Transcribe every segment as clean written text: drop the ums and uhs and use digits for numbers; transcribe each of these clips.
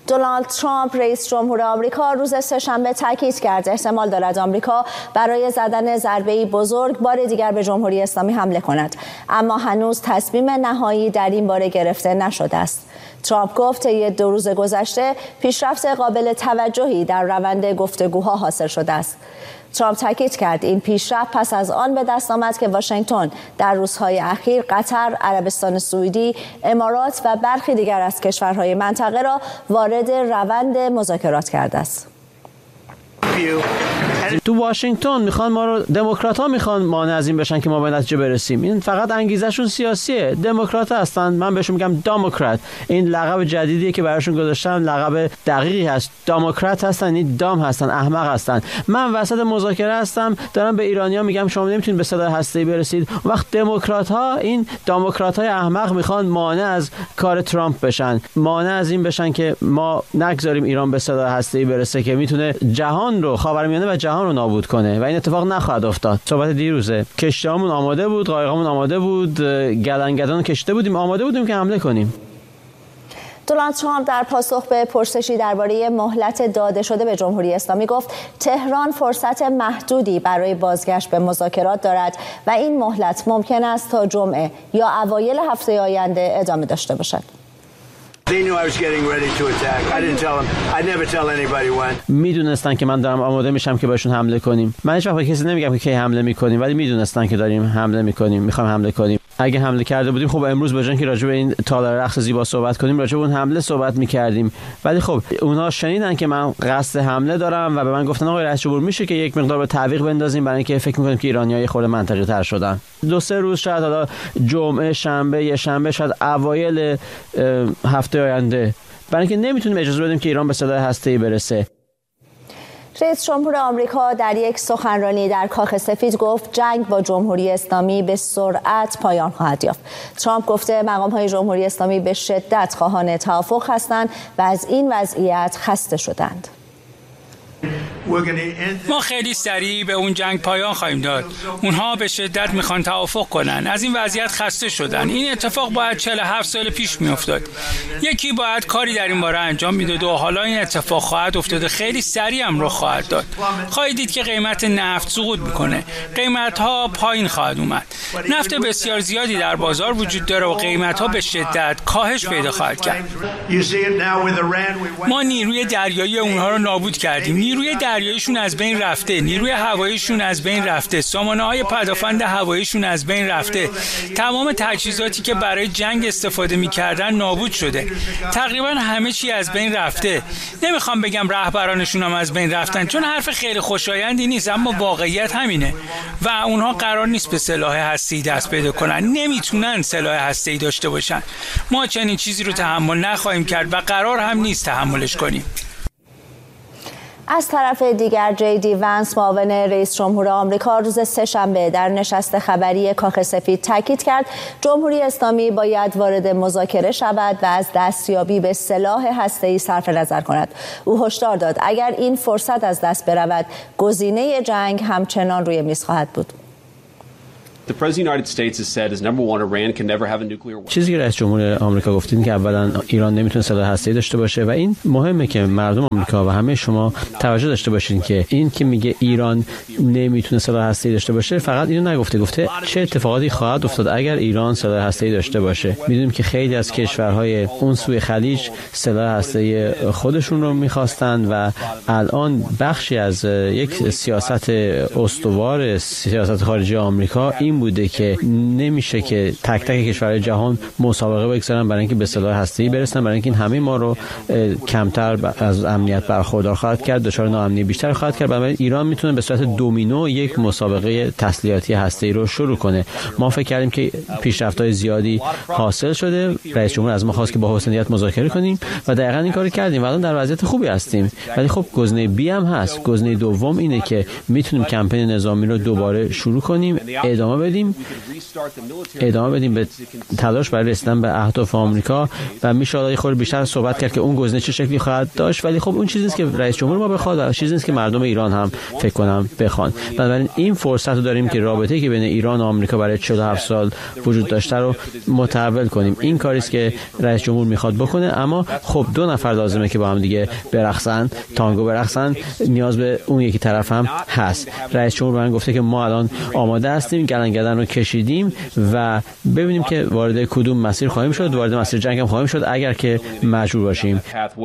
دونالد ترامپ رئیس جمهور آمریکا روز سه‌شنبه تاکید کرد احتمال دارد آمریکا برای زدن ضربه‌ای بزرگ بار دیگر به جمهوری اسلامی حمله کند، اما هنوز تصمیم نهایی در این باره گرفته نشده است. ترامپ گفت طی 2 روز گذشته پیشرفت قابل توجهی در روند گفتگوها حاصل شده است. ترامپ تاکید کرد این پیشرفت پس از آن به دست آمد که واشنگتن در روزهای اخیر قطر، عربستان سعودی، امارات و برخی دیگر از کشورهای منطقه را وارد روند مذاکرات کرده است. تو واشنگتن میخوان ما رو، دموکرات‌ها میخوان مانع از این بشن که ما به نتیجه برسیم. این فقط انگیزشون سیاسیه. دموکرات هستن، من بهشون میگم دموکرات. این لقب جدیدیه که براشون گذاشتن، لقب دقیقی هست. دموکرات هستن، این دام هستن، احمق هستن. من وسط مذاکره هستم، دارم به ایرانی‌ها میگم شما نمیتونید به سلاح هسته‌ای برسید. وقت دموکرات‌ها، این دموکرات‌های احمق میخوان مانع از کار ترامپ بشن، مانع از این بشن که ما نگذاریم ایران به سلاح هسته‌ای برسه که میتونه جهان رو، خاورمیانه و جهان رو نابود کنه و این اتفاق نخواهد افتاد. صحبت دیروزه، کشتی‌هامون آماده بود، قایق‌هامون آماده بود، گلنگدان کشته بودیم، آماده بودیم که حمله کنیم. دونالد ترامپ در پاسخ به پرسشی درباره مهلت داده شده به جمهوری اسلامی گفت تهران فرصت محدودی برای بازگشت به مذاکرات دارد و این مهلت ممکن است تا جمعه یا اوایل هفته آینده ادامه داشته باشد. میدونستن که من دارم آماده میشم که باشون حمله کنیم. من هیچ وقت به کسی نمیگم که کی حمله میکنیم، ولی میدونستن که داریم حمله میکنیم، میخوایم حمله کنیم. اگه حمله کرده بودیم خب امروز به جای اینکه راجع به این تالار رقص زیبا صحبت کنیم، راجع به اون حمله صحبت میکردیم. ولی خب اونا شنیدن که من قصد حمله دارم و به من گفتن آقای رئیس جمهور میشه که یک مقدار به تعویق بندازیم، برای اینکه فکر میکنیم که ایرانی‌ها خود منطقی تر شدن. 2-3 روز شاید، حالا جمعه، شنبه، یه شنبه، شاید اوایل هفته آینده، برای اینکه نمیتونیم اجازه بدیم که ایران به سلاح هسته‌ای برسه. رئیس جمهور آمریکا در یک سخنرانی در کاخ سفید گفت جنگ با جمهوری اسلامی به سرعت پایان خواهد یافت. ترامپ گفته مقام‌های جمهوری اسلامی به شدت خواهان توافق هستند و از این وضعیت خسته شدند. ما خیلی سریع به اون جنگ پایان خواهیم داد. اونها به شدت میخوان توافق کنن. از این وضعیت خسته شدن. این اتفاق باید 47 سال پیش میافتاد. یکی باید کاری در این باره انجام میداد و حالا این اتفاق خواهد افتاد. خیلی سریع هم رخ خواهد داد. خواهید دید که قیمت نفت سقوط میکنه. قیمت ها پایین خواهد اومد. نفت بسیار زیادی در بازار وجود داره و قیمت ها به شدت کاهش پیدا خواهد کرد. ما نیروی دریایی اونها رو نابود کردیم. نیروی دریاییشون از بین رفته، نیروی هواییشون از بین رفته، سامانه‌های پدافند هواییشون از بین رفته، تمام تجهیزاتی که برای جنگ استفاده می‌کردن نابود شده. تقریبا همه چی از بین رفته. نمیخوام بگم رهبرانشون هم از بین رفتن، چون حرف خیلی خوشایندی نیست، اما واقعیت همینه و اونها قرار نیست به سلاح هسته‌ای دست پیدا کنن. نمیتونن سلاح هسته‌ای داشته باشن. ما چنین چیزی رو تحمل نخواهیم کرد و قرار هم نیست تحملش کنیم. از طرف دیگر جی دی ونس معاون رئیس جمهور آمریکا روز سه‌شنبه در نشست خبری کاخ سفید تاکید کرد جمهوری اسلامی باید وارد مذاکره شود و از دستیابی به سلاح هسته‌ای صرف نظر کند. او هشدار داد اگر این فرصت از دست برود گزینه جنگ همچنان روی میز خواهد بود. چیزی که رئیس جمهور آمریکا گفتین که اولا ایران نمیتونه سلاح هسته‌ای داشته باشه و این مهمه که مردم آمریکا و همه شما توجه داشته باشین که این که میگه ایران نمیتونه سلاح هسته‌ای داشته باشه فقط اینو نگفته، گفته چه اتفاقاتی خواهد افتاد اگر ایران سلاح هسته‌ای داشته باشه. میدونیم که خیلی از کشورهای اون سوی خلیج سلاح هسته‌ای خودشون رو میخواستن و الان بخشی از یک سیاست استوار سیاست خارجی آمریکا این بوده که نمیشه که تک تک کشورهای جهان مسابقه بگذارن برای اینکه به سلاح هسته‌ای برسن، برای اینکه این همه ما رو کمتر از امنیت برخوردار خواهد کرد، دچار ناامنی بیشتر خواهد کرد. برای ایران میتونه به صورت دومینو یک مسابقه تسلیحاتی هسته‌ای رو شروع کنه. ما فکر کردیم که پیشرفت‌های زیادی حاصل شده، رئیس جمهور از ما خواست که با حسنیت مذاکره کنیم و دقیقاً این کارو کردیم و الان در وضعیت خوبی هستیم. ولی خب گزینه بی هم هست. گزینه دوم اینه که میتونیم کمپین نظامی رو دوباره شروع کنیم، ادامه بدیم به تلاش برای رسیدن به اهداف آمریکا و میشه خود بیشتر صحبت کرد که اون گزینه چه شکلی خواهد داشت، ولی خب اون چیزی نیست که رئیس جمهور ما بخواد و چیزی نیست که مردم ایران هم فکر کنم بخوان. بنابراین این فرصت رو داریم که رابطه‌ای که بین ایران و آمریکا برای 47 سال وجود داشته رو متحول کنیم. این کاری است که رئیس جمهور میخواد بکنه، اما خب دو نفر لازمه که با هم دیگه برقصن، تانگو برقصن، نیاز به اون یکی طرف هم هست. رئیس جمهور من گفته که ما الان آماده هستیم، گلنگدن رو کشیدیم و ببینیم که وارد کدوم مسیر خواهیم شد. وارد مسیر جنگ هم خواهیم شد اگر که مجبور باشیم.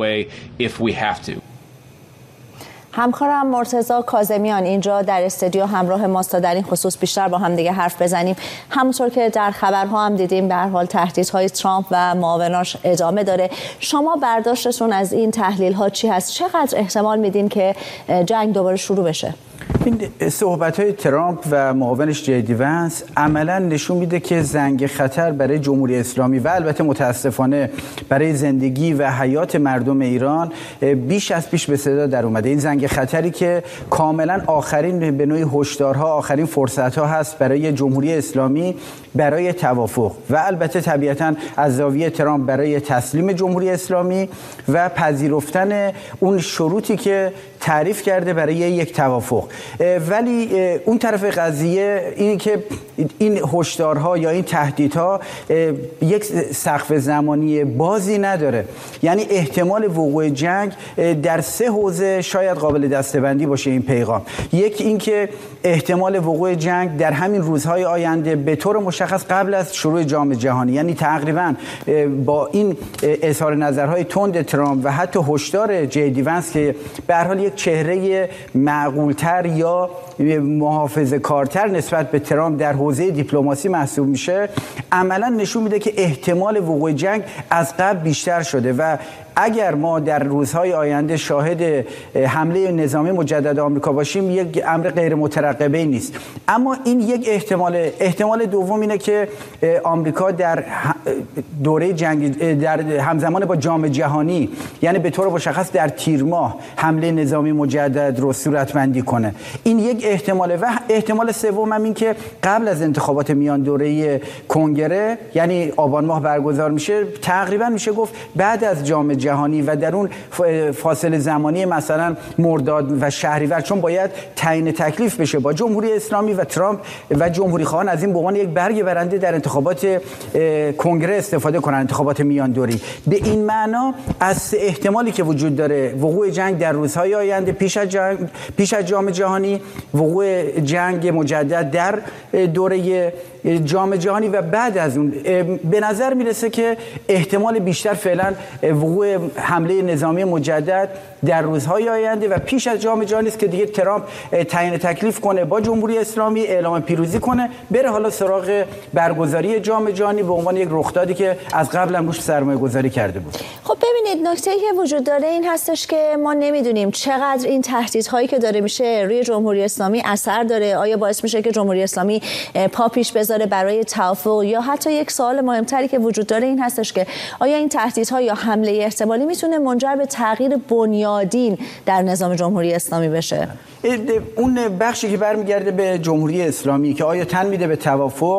همکارم مرتضی کاظمیان اینجا در استودیو همراه ماست تا در این خصوص بیشتر با هم دیگه حرف بزنیم. همونطور که در خبرها هم دیدیم به هر حال تهدیدهای ترامپ و معاوناش ادامه داره. شما برداشتتون از این تحلیل‌ها چی هست؟ چقدر احتمال میدین که جنگ دوباره شروع بشه؟ این صحبت‌های ترامپ و معاونش جی ونس عملاً نشون میده که زنگ خطر برای جمهوری اسلامی و البته متاسفانه برای زندگی و حیات مردم ایران بیش از پیش به صدا در اومده. این زنگ خطری که کاملاً آخرین به نوعی هشدارها، آخرین فرصت‌ها هست برای جمهوری اسلامی برای توافق و البته طبیعتاً از زاویه ترامپ برای تسلیم جمهوری اسلامی و پذیرفتن اون شروطی که تعریف کرده برای یک توافق. ولی اون طرف قضیه این که این هشدارها یا این تهدیدها یک سقف زمانی بازی نداره. یعنی احتمال وقوع جنگ در 3 حوزه شاید قابل دسته‌بندی باشه این پیغام. یک این که احتمال وقوع جنگ در همین روزهای آینده به طور مشخص قبل از شروع جام جهانی، یعنی تقریبا با این اظهار نظرهای تند ترامپ و حتی هشدار جی ونس که به هر حال یک چهره معقول‌تر یا محافظه‌کارتر نسبت به ترامپ در حوزه دیپلماسی محسوب میشه، عملاً نشون میده که احتمال وقوع جنگ از قبل بیشتر شده و اگر ما در روزهای آینده شاهد حمله نظامی مجدد آمریکا باشیم یک امر غیر مترقبه نیست. اما این یک احتمال دوم اینه که آمریکا در دوره جنگ در همزمان با جام جهانی، یعنی به طور مشخص در تیر ماه، حمله نظامی مجدد رو صورتبندی کنه. این یک احتماله. و احتمال سوم هم این که قبل از انتخابات میان دوره کنگره، یعنی آبان ماه برگزار میشه، تقریبا میشه گفت بعد از جام جهانی و در اون فاصله زمانی مثلا مرداد و شهریور، چون باید تعیین تکلیف بشه با جمهوری اسلامی و ترامپ و جمهوری خواهان از این به عنوان یک برگ برنده در انتخابات کنگره استفاده کنن، انتخابات میان دوری. به این معنا از احتمالی که وجود داره وقوع جنگ در روزهای آینده پیش از جام جهانی، وقوع جنگ مجدد در دوره جام جهانی و بعد از اون، به نظر میرسه که احتمال بیشتر فعلا وقوع حمله نظامی مجدد در روزهای آینده و پیش از جام جهانی است که دیگه ترامپ تعیین تکلیف کنه با جمهوری اسلامی، اعلام پیروزی کنه، بره حالا سراغ برگزاری جام جهانی به عنوان یک رخدادی که از قبل هم روش سرمایه‌گذاری کرده بود. خب ببینید، نکته‌ای که وجود داره این هستش که ما نمیدونیم چقدر این تهدیدهایی که داره میشه روی جمهوری اسلامی اثر داره. آیا باعث میشه که جمهوری اسلامی پا پیش بذاره برای توافق، یا حتی یک سوال مهمتری که وجود داره این هستش که آیا این تهدیدها یا حمله احتمالی میتونه منجر به تغییر بنیادین در نظام جمهوری اسلامی بشه؟ اون بخشی که برمیگرده به جمهوری اسلامی که آیا تن میده به توافق،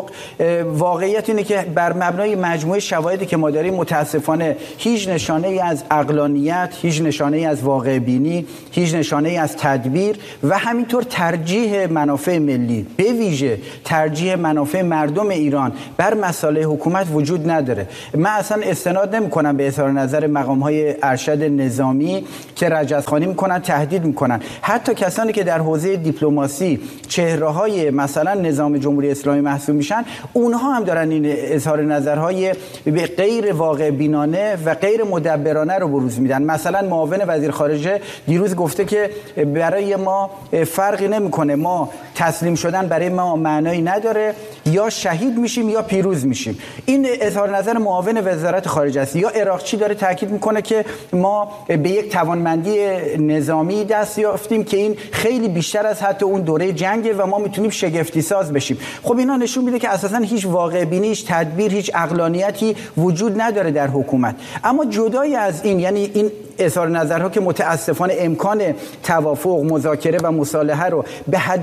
واقعیت اینه که بر مبنای مجموعه شواهدی که ما داریم متاسفانه هیچ نشانه‌ای از عقلانیت، هیچ نشانه‌ای از واقع بینی، هیچ نشانه‌ای از تدبیر و همینطور ترجیح منافع ملی، به ویژه ترجیح منافع مردم ایران بر مسائل حکومت وجود نداره. من اصلا استناد نمی‌کنم به اظهار نظر مقام‌های ارشد نظامی که رجزخوانی می‌کنن، تهدید می‌کنن. حتی کسانی که در حوزه دیپلماسی چهره‌های مثلا نظام جمهوری اسلامی محسوب میشن، اونها هم دارن این اظهار نظرهای غیر واقع بینانه و غیر مدبرانه رو بروز میدن. مثلا معاون وزیر خارجه دیروز گفته که برای ما فرقی نمیکنه، ما تسلیم شدن برای ما معنایی نداره، یا شهید میشیم یا پیروز میشیم. این اظهار نظر معاون وزارت خارجه است. یا عراقچی داره تاکید میکنه که ما به یک توانمندی نظامی دست یافتیم که این خیلی بیشتر از حتی اون دوره جنگه و ما میتونیم شگفتی ساز بشیم. خب اینا نشون میده که اساسا هیچ واقع بینی، هیچ تدبیر، هیچ عقلانیتی وجود نداره در حکومت. اما جدای از این، یعنی این اظهار نظرها که متاسفانه امکان توافق، مذاکره و مصالحه رو به حداقل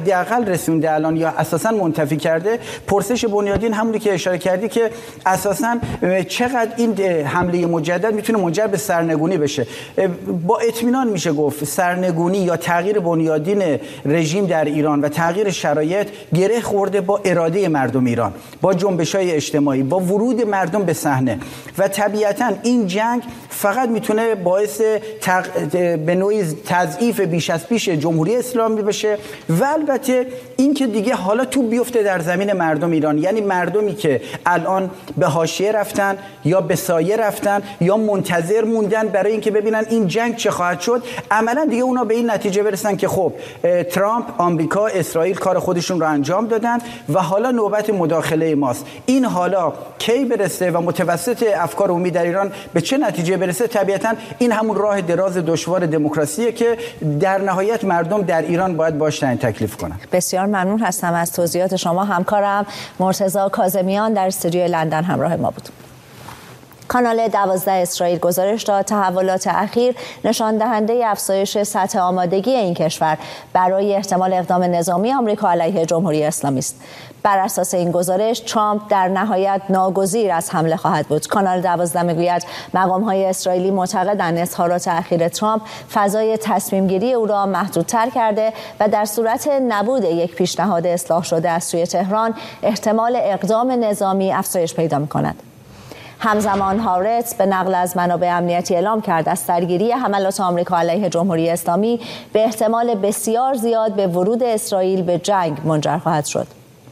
حداقل رسونده الان یا اساسا منتفی کرده، پرسش بنیادین همونی که اشاره کردی که اساسا چقدر این حمله مجدد میتونه منجر به سرنگونی بشه. با اطمینان میشه گفت سرنگونی یا تغییر بنیادین رژیم در ایران و تغییر شرایط گره خورده با اراده مردم ایران، با جنبش‌های اجتماعی، با ورود مردم به صحنه و طبیعتاً این جنگ فقط میتونه باعث به نوعی تضعیف بیش از پیش جمهوری اسلامی بشه و البته این که دیگه حالا تو بیفته در زمین مردم ایران، یعنی مردمی که الان به حاشیه رفتن یا به سایه رفتن یا منتظر موندن برای اینکه ببینن این جنگ چه خواهد شد، عملا دیگه اونا به این نتیجه برسن که خب ترامپ، آمریکا، اسرائیل کار خودشون رو انجام دادن و حالا نوبت مداخله ماست. این حالا کی برسه و متوسط افکار عمومی در ایران به چه نتیجه برسه، طبیعتاً این همون راه دراز دشوار دموکراسیه که در نهایت مردم در ایران باید باش تعیین تکلیف کنن. بسیار ممنون هستم از توضیحات شما. همکارم مرتضی کاظمیان در استودیوی لندن همراه ما بود. کانال 12 اسرائیل گزارش داد تحولات اخیر نشان دهنده افزایش سطح آمادگی این کشور برای احتمال اقدام نظامی آمریکا علیه جمهوری اسلامی است. بر اساس این گزارش ترامپ در نهایت ناگزیر از حمله خواهد بود. کانال 12 میگوید مقام‌های اسرائیلی معتقدند اظهارات اخیر ترامپ فضای تصمیم گیری او را محدودتر کرده و در صورت نبود یک پیشنهاد اصلاح شده از سوی تهران احتمال اقدام نظامی افزایش پیدا می‌کند. همزمان هارتز به نقل از منابع امنیتی اعلام کرد از سرگیری حملات آمریکا علیه جمهوری اسلامی به احتمال بسیار زیاد به ورود اسرائیل به جنگ منجر خواهد شد.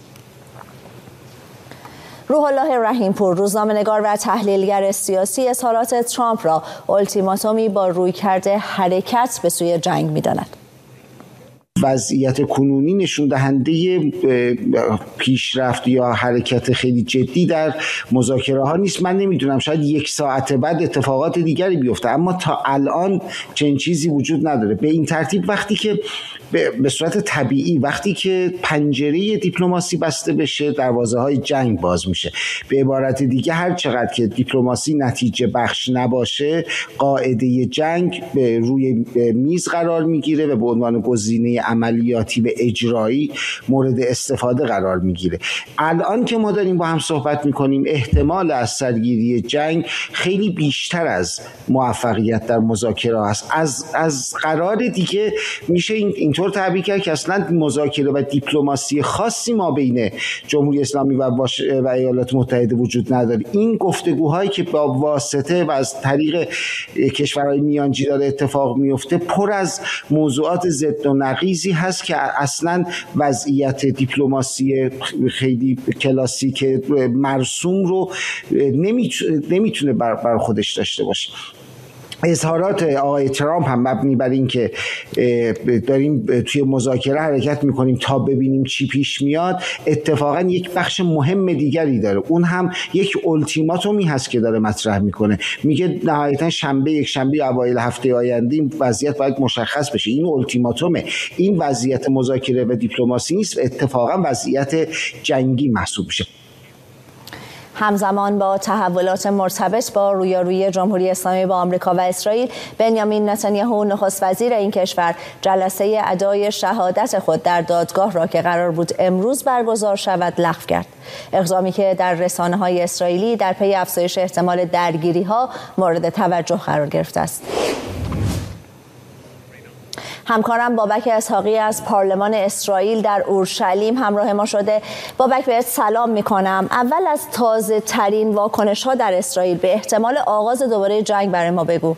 روح الله رحیمپور، روزنامه‌نگار و تحلیلگر سیاسی، اظهارات ترامپ را التیماتومی با رویکرد حرکت به سوی جنگ می‌داند. وضعیت کنونی نشون دهنده پیشرفت یا حرکت خیلی جدی در مذاکره ها نیست. من نمیدونم، شاید یک ساعت بعد اتفاقات دیگری بیفته، اما تا الان چنین چیزی وجود نداره. به این ترتیب وقتی که به صورت طبیعی وقتی که پنجره دیپلماسی بسته بشه، دروازه‌های جنگ باز میشه. به عبارت دیگه هر چقدر که دیپلماسی نتیجه بخش نباشه، قاعده جنگ به روی میز قرار میگیره و به عنوان گزینه عملیاتی و اجرایی مورد استفاده قرار میگیره. الان که ما داریم با هم صحبت میکنیم، احتمال از سرگیری جنگ خیلی بیشتر از موفقیت در مذاکره است. از قرار دیگه میشه اینطور تعبیر کرد که اصلا مذاکره و دیپلماسی خاصی ما بین جمهوری اسلامی و ایالات متحده وجود نداره. این گفتگوهایی که با واسطه و از طریق کشورهای میانجی داره اتفاق میفته پر از موضوعات ضد و نقیضی هست که اصلا وضعیت دیپلماسی خیلی کلاسیک مرسوم رو نمیتونه بر خودش داشته باشه. اظهارات آقای ترامپ هم مبنی بر این که داریم توی مذاکره حرکت میکنیم تا ببینیم چی پیش میاد، اتفاقا یک بخش مهم دیگری داره. اون هم یک التیماتومی هست که داره مطرح میکنه. میگه نهایتا یک شنبه اوایل هفته آینده این وضعیت باید مشخص بشه. این التیماتومه، این وضعیت مذاکره و دیپلماسی نیست، اتفاقا وضعیت جنگی محسوب میشه. همزمان با تحولات مرتبط با رویارویی جمهوری اسلامی با آمریکا و اسرائیل، بنیامین نتانیاهو نخست وزیر این کشور جلسه ادای شهادت خود در دادگاه را که قرار بود امروز برگزار شود لغو کرد. اقدامی که در رسانه‌های اسرائیلی در پی افزایش احتمال درگیری‌ها مورد توجه قرار گرفته است. همکارم بابک اسحاقی از پارلمان اسرائیل در اورشلیم همراه ما شده. بابک، بهت سلام میکنم. اول از تازه ترین واکنش ها در اسرائیل به احتمال آغاز دوباره جنگ برای ما بگو.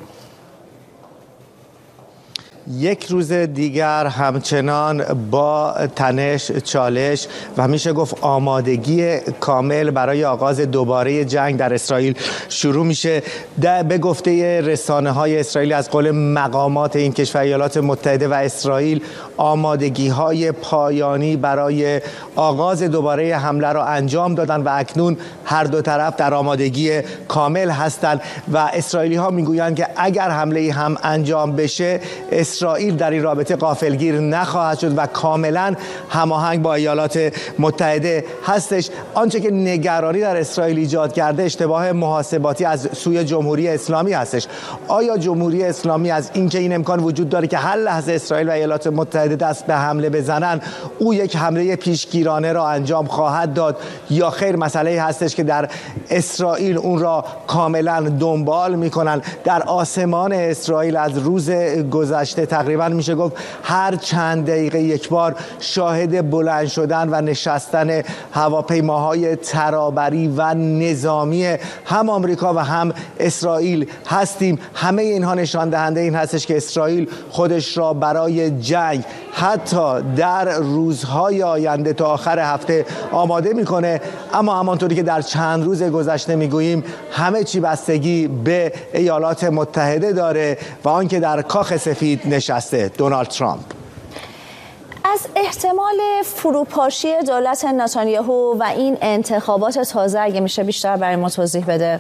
یک روز دیگر همچنان با تنش، چالش و میشه گفت آمادگی کامل برای آغاز دوباره جنگ در اسرائیل شروع میشه. به گفته رسانه‌های اسرائیل از قول مقامات این کشور، ایالات متحده و اسرائیل آمادگی‌های پایانی برای آغاز دوباره حمله را انجام دادن و اکنون هر دو طرف در آمادگی کامل هستند و اسرائیلی‌ها میگویند که اگر حمله هم انجام بشه، اسرائیل در این رابطه غافلگیر نخواهد شد و کاملا هماهنگ با ایالات متحده هستش. آنچه که نگرانی در اسرائیل ایجاد کرده اشتباه محاسباتی از سوی جمهوری اسلامی هستش. آیا جمهوری اسلامی از اینکه این امکان وجود داره که هر لحظه اسرائیل و ایالات متحده دست به حمله بزنن او یک حمله پیشگیرانه را انجام خواهد داد یا خیر؟ مسئله هستش که در اسرائیل اون را کاملا دنبال میکنن. در آسمان اسرائیل از روز گذشته تقریبا میشه گفت هر چند دقیقه یک بار شاهد بلند شدن و نشستن هواپیماهای ترابری و نظامی هم آمریکا و هم اسرائیل هستیم. همه اینها نشان دهنده این هستش که اسرائیل خودش را برای جنگ حتی در روزهای آینده تا آخر هفته آماده میکنه. اما همانطوری که در چند روز گذشته میگوییم همه چی بستگی به ایالات متحده داره و آنکه در کاخ سفید نشسته دونالد ترامپ. از احتمال فروپاشی دولت نتانیاهو و این انتخابات تازه اگه میشه بیشتر برای ما توضیح بده.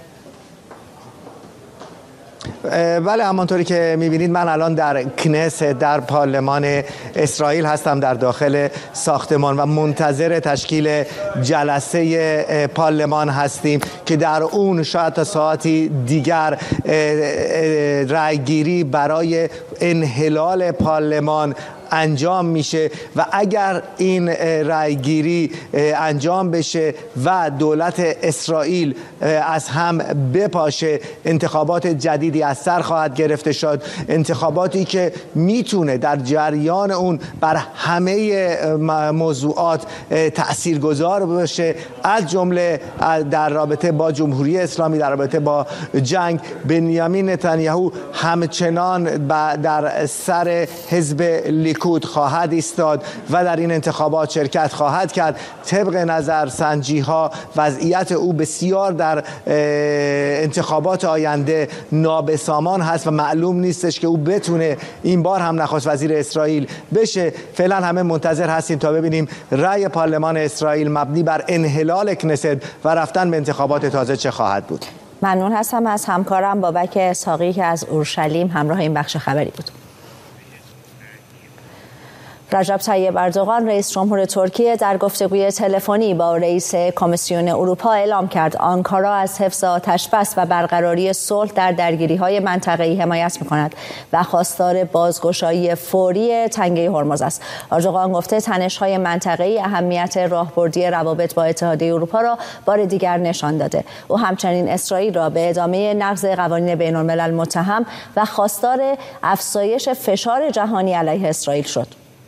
بله، همانطوری که میبینید من الان در کنست، در پارلمان اسرائیل هستم، در داخل ساختمان و منتظر تشکیل جلسه پارلمان هستیم که در اون شاید تا ساعتی دیگر رأیگیری برای انحلال پارلمان انجام میشه و اگر این رأیگیری انجام بشه و دولت اسرائیل از هم بپاشه، انتخابات جدیدی از سر خواهد گرفته شد. انتخاباتی که میتونه در جریان اون بر همه موضوعات تاثیرگذار باشه، از جمله در رابطه با جمهوری اسلامی، در رابطه با جنگ. بنیامین نتانیاهو همچنان در سر حزب لیکود خواهد ایستاد و در این انتخابات شرکت خواهد کرد. طبق نظرسنجی ها وضعیت او بسیار در انتخابات آینده نابسامان هست و معلوم نیستش که او بتونه این بار هم نخست وزیر اسرائیل بشه. فعلا همه منتظر هستیم تا ببینیم رأی پارلمان اسرائیل مبنی بر انحلال کنست و رفتن به انتخابات تازه چه خواهد بود. ممنون هستم از همکارم بابک اسحاقی که از اورشلیم همراه این بخش خبری بود. رجب طیب اردوغان رئیس جمهور ترکیه در گفتگوی تلفنی با رئیس کمیسیون اروپا اعلام کرد آنکارا از حفظ آتش‌بس و برقراری صلح در درگیری‌های منطقه‌ای حمایت می‌کند و خواستار بازگشایی فوری تنگه هرمز است. اردوغان گفته تنش‌های منطقه‌ای اهمیت راهبردی روابط با اتحادیه اروپا را بار دیگر نشان داده. او همچنین اسرائیل را به ادامه نقض قوانین بین‌الملل متهم و خواستار افزایش فشار جهانی علیه اسرائیل شد.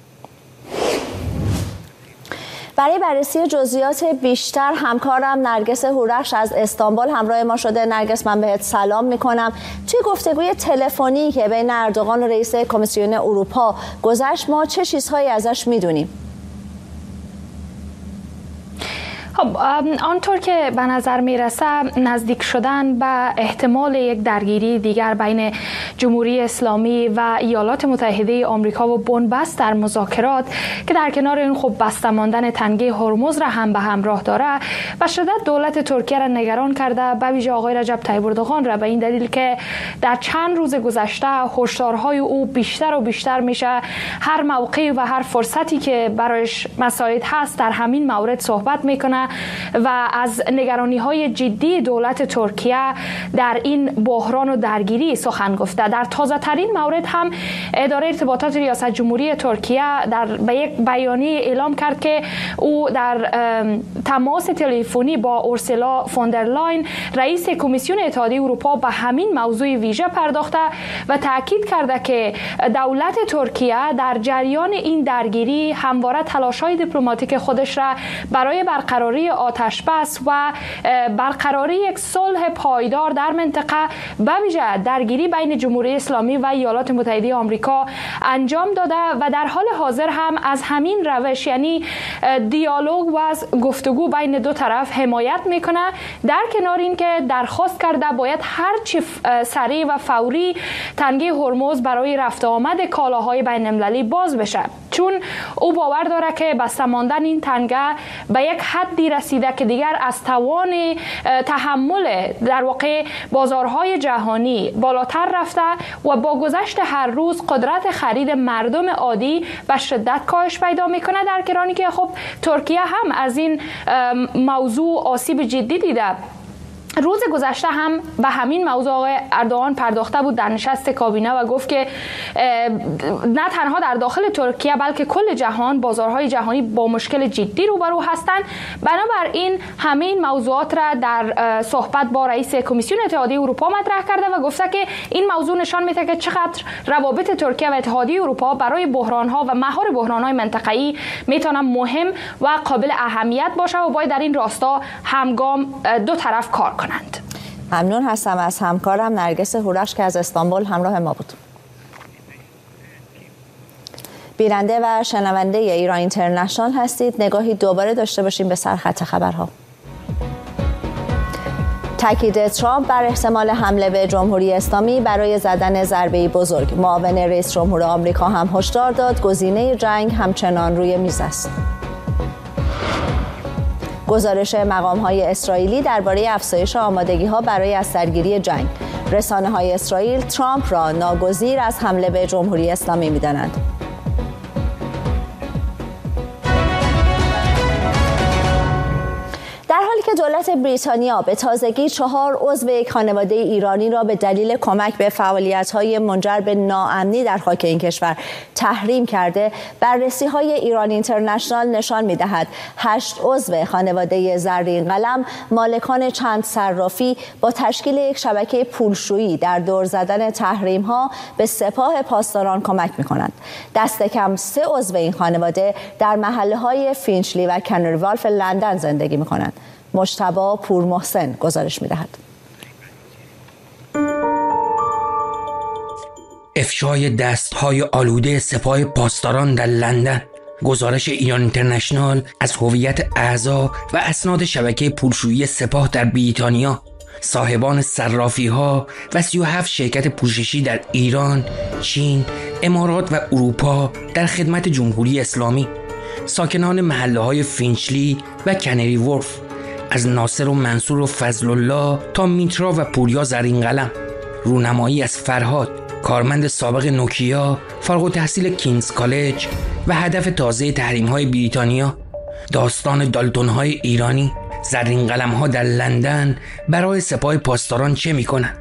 برای بررسی جزئیات بیشتر همکارم نرگس هورخش از استانبول همراه ما شده. نرگس، من بهت سلام میکنم. توی گفتگوی تلفنی که بین اردوغان و رئیس کمیسیون اروپا گذشت ما چه چیزهایی ازش میدونیم؟ خب آنطور که به نظر میرسه نزدیک شدن به احتمال یک درگیری دیگر بین جمهوری اسلامی و ایالات متحده آمریکا و بنبست در مذاکرات که در کنار این خب بسته ماندن تنگه هرمز را هم به همراه داره و شدت دولت ترکیه را نگران کرده، به ویژه آقای رجب طیب اردوغان را، به این دلیل که در چند روز گذشته هشدارهای او بیشتر و بیشتر میشه. هر موقعی و هر فرصتی که برایش مساعد هست در همین مورد صحبت میکنه و از نگرانی‌های جدی دولت ترکیه در این بحران و درگیری سخن گفته. در تازه ترین مورد هم اداره ارتباطات ریاست جمهوری ترکیه به یک بیانیه اعلام کرد که او در تماس تلفنی با اورسولا فوندرلاین رئیس کمیسیون اتحادیه اروپا به همین موضوع ویژه پرداخته و تاکید کرده که دولت ترکیه در جریان این درگیری همواره تلاش‌های دیپلماتیک خودش را برای برقراری آتش‌بس و برقراری یک صلح پایدار در منطقه به ویژه درگیری بین جمهوری اسلامی و ایالات متحده آمریکا انجام داده و در حال حاضر هم از همین روش، یعنی دیالوگ و از گفتگو بین دو طرف حمایت میکنه. در کنار این که درخواست کرده باید هرچی سریع و فوری تنگه هرمز برای رفت آمد کالاهای بین المللی باز بشه. چون او باور داره که بسته ماندن این تنگه به یک حدی رسیده که دیگر از توان تحمل در واقع بازارهای جهانی بالاتر رفته و با گذشت هر روز قدرت خرید مردم عادی به شدت کاهش پیدا میکنه، در کرانی که خب ترکیه هم از این موضوع آسیب جدی دیده. روز گذشته هم به همین موضوع آقای اردوغان پرداخته بود در نشست کابینه و گفت که نه تنها در داخل ترکیه بلکه کل جهان، بازارهای جهانی با مشکل جدی روبرو هستند. بنابراین همه این موضوعات را در صحبت با رئیس کمیسیون اتحادیه اروپا مطرح کرده و گفته که این موضوع نشان میده که چقدر روابط ترکیه و اتحادیه اروپا برای بحرانها و مهار بحرانهای منطقه‌ای میتونه مهم و قابل اهمیت باشه و باید در این راستا همگام دو طرف کار کنند. ممنون هستم از همکارم نرگس هورش که از استانبول همراه ما بود. بیننده و شنونده ایران اینترنشنال هستید. نگاهی دوباره داشته باشیم به سرخط خبرها. تاکید ترامپ بر احتمال حمله به جمهوری اسلامی برای زدن ضربه‌ای بزرگ. معاون رئیس جمهور آمریکا هم هشدار داد گزینه جنگ همچنان روی میز است. گزارش مقام‌های اسرائیلی درباره افزایش آمادگی‌ها برای از سرگیری جنگ. رسانه‌های اسرائیل ترامپ را ناگزیر از حمله به جمهوری اسلامی می‌دانند. در حالی که دولت بریتانیا به تازگی 4 عضو یک خانواده ایرانی را به دلیل کمک به فعالیت‌های منجر به ناامنی در خاک این کشور تحریم کرده، بررسی‌های ایران اینترنشنال نشان می‌دهد 8 عضو خانواده زرین قلم مالکان چند صرافی با تشکیل یک شبکه پولشویی در دور زدن تحریم‌ها به سپاه پاسداران کمک می‌کنند. دست کم 3 عضو این خانواده در محله‌های فینچلی و کنری والف لندن زندگی می‌کنند. مجتبی پورمحسن گزارش می‌دهد. افشای دست‌های آلوده سپاه پاسداران در لندن. گزارش ایران اینترنشنال از هویت اعضا و اسناد شبکه پولشویی سپاه در بریتانیا، صاحبان صرافی‌ها و 37 شرکت پوششی در ایران، چین، امارات و اروپا در خدمت جمهوری اسلامی، ساکنان محله‌های فینچلی و کنری وولف، از ناصر و منصور و فضل الله تا میترا و پوریا زرین قلم، رونمایی از فرهاد، کارمند سابق نوکیا، فارغ التحصیل کینگز کالج و هدف تازه تحریم‌های بریتانیا، داستان دالتون‌های ایرانی، زرین قلم‌ها در لندن برای سپاه پاسداران چه می‌کنند؟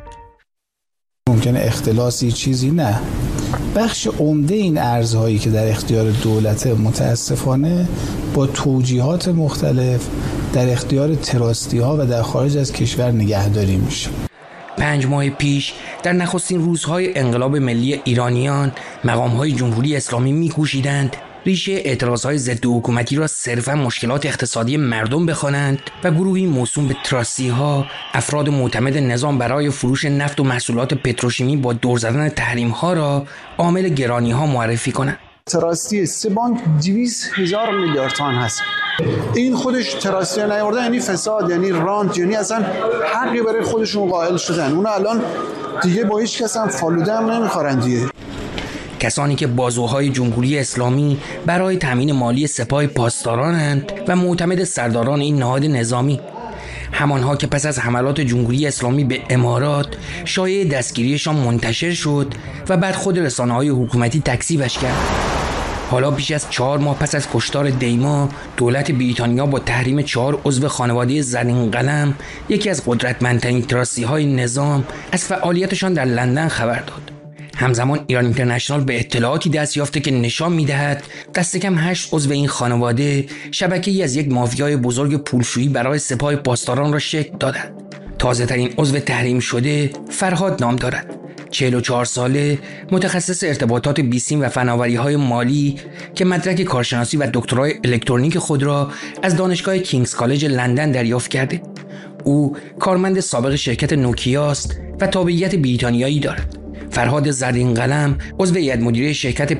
ممکنه اختلاسی چیزی نه. بخش عمده این ارزهایی که در اختیار دولت متاسفانه با توجیهات مختلف در اختیار تراستی‌ها و در خارج از کشور نگهداری میشه. 5 ماه پیش در نخستین روزهای انقلاب ملی ایرانیان، مقام‌های جمهوری اسلامی می‌کوشیدند ریشه اعتراضهای ضد حکومتی را صرفاً مشکلات اقتصادی مردم بخوانند و گروهی موسوم به تراستی‌ها، افراد معتمد نظام برای فروش نفت و محصولات پتروشیمی با دور زدن تحریم‌ها را عامل گرانی‌ها معرفی کنند. تراستی 3 بانک 200,000 میلیارد تومان هست. این خودش تراستی نیورده یعنی فساد، یعنی رانت، یعنی اصلا حقی برای خودشون قائل شدن. اون الان دیگه با هیچ کس هم فالوده هم نمیخورن دیگه. کسانی که بازوهای جمهوری اسلامی برای تامین مالی سپاه پاسدارانند و معتمد سرداران این نهاد نظامی، همانها که پس از حملات جمهوری اسلامی به امارات شایعه دستگیریشان منتشر شد و بعد خود رسانه‌های حکومتی تکذیبش کرد. حالا بیش از 4 ماه پس از کشتار دیما، دولت بریتانیا با تحریم 4 عضو خانواده زرین قلم، یکی از قدرتمندترین تراستی‌های نظام، از فعالیتشان در لندن خبر داد. همزمان ایران اینترنشنال به اطلاعاتی دست یافته که نشان می‌دهد دست کم 8 عضو این خانواده شبکه‌ای از یک مافیای بزرگ پولشویی برای سپاه پاسداران را شکل دادند. تازه‌ترین عضو تحریم شده فرهاد نام دارد. 44 ساله، متخصص ارتباطات بیسیم و فناوری‌های مالی که مدرک کارشناسی و دکترای الکترونیک خود را از دانشگاه کینگز کالج لندن دریافت کرده. او کارمند سابق شرکت نوکیا است و تابعیت بریتانیایی دارد. فرهاد زرین قلم عضو هیئت مدیره شرکت